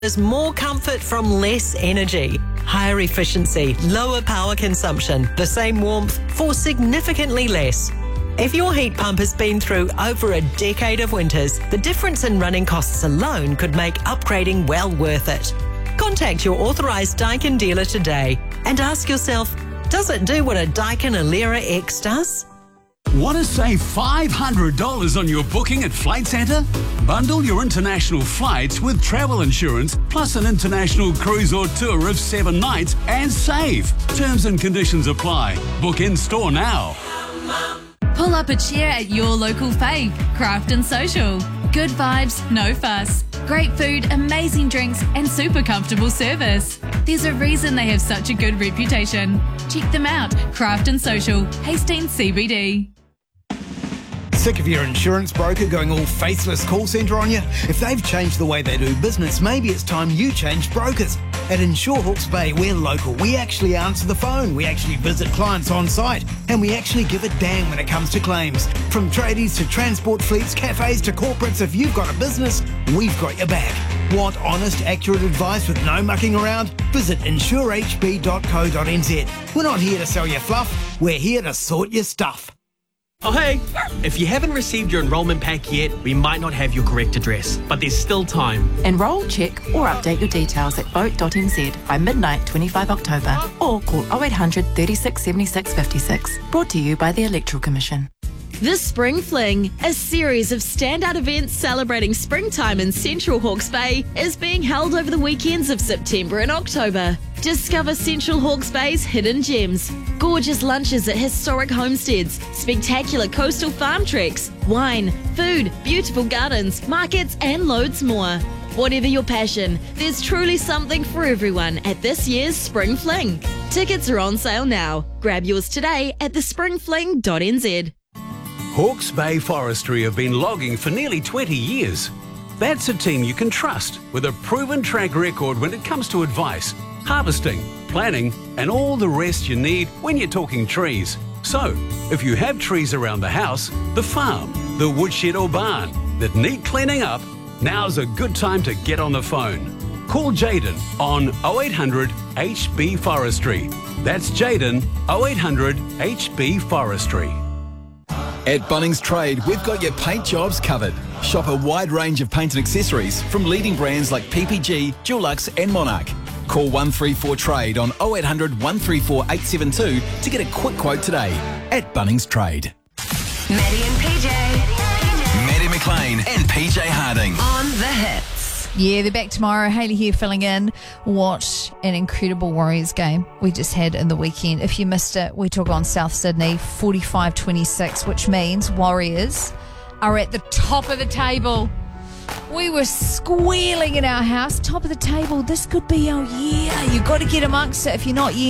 There's more comfort from less energy, higher efficiency, lower power consumption, the same warmth for significantly less. If your heat pump has been through over a decade of winters, the difference in running costs alone could make upgrading well worth it. Contact your authorised Daikin dealer today and ask yourself, does it do what a Daikin Alera X does? Want to save $500 on your booking at Flight Centre? Bundle your international flights with travel insurance plus an international cruise or tour of 7 nights and save. Terms and conditions apply. Book in store now. Pull up a chair at your local fave, Craft and Social. Good vibes, no fuss. Great food, amazing drinks and super comfortable service. There's a reason they have such a good reputation. Check them out, Craft and Social, Hastings CBD. Sick of your insurance broker going all faceless call centre on you? If they've changed the way they do business, maybe it's time you change brokers. At Insure Hawke's Bay, we're local. We actually answer the phone. We actually visit clients on site. And we actually give a damn when it comes to claims. From tradies to transport fleets, cafes to corporates, if you've got a business, we've got your back. Want honest, accurate advice with no mucking around? Visit insurehb.co.nz. We're not here to sell you fluff. We're here to sort your stuff. Oh hey, if you haven't received your enrolment pack yet, we might not have your correct address, but there's still time. Enrol, check or update your details at vote.nz by midnight 25 October or call 0800 36 76 56. Brought to you by the Electoral Commission. The Spring Fling, a series of standout events celebrating springtime in Central Hawke's Bay, is being held over the weekends of September and October. Discover Central Hawke's Bay's hidden gems, gorgeous lunches at historic homesteads, spectacular coastal farm treks, wine, food, beautiful gardens, markets and loads more. Whatever your passion, there's truly something for everyone at this year's Spring Fling. Tickets are on sale now. Grab yours today at thespringfling.nz. Hawke's Bay Forestry have been logging for nearly 20 years. That's a team you can trust with a proven track record when it comes to advice, harvesting, planning and all the rest you need when you're talking trees. So, if you have trees around the house, the farm, the woodshed or barn that need cleaning up, now's a good time to get on the phone. Call Jaden on 0800 HB Forestry. That's Jaden 0800 HB Forestry. At Bunnings Trade, we've got your paint jobs covered. Shop a wide range of paint and accessories from leading brands like PPG, Dulux and Monarch. Call 134 Trade on 0800 134 872 to get a quick quote today. At Bunnings Trade. Maddie and PJ. Maddie McLean and PJ Harding. On the hits. Yeah, they're back tomorrow. Hayley here filling in. What an incredible Warriors game we just had in the weekend. If you missed it, we took on South Sydney 45-26, which means Warriors are at the top of the table. We were squealing in our house, top of the table. This could be our year. You've got to get amongst it if you're not yet.